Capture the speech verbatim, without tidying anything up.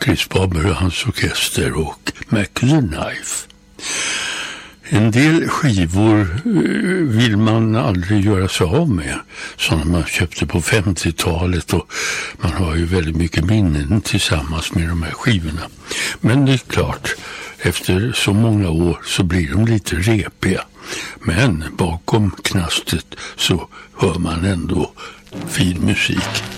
Chris Barber och hans orkester och Mac the Knife. En del skivor vill man aldrig göra sig av med, sådana man köpte på femtiotalet, och man har ju väldigt mycket minnen tillsammans med de här skivorna. Men det är klart, efter så många år så blir de lite repiga. Men bakom knastet så hör man ändå fin musik.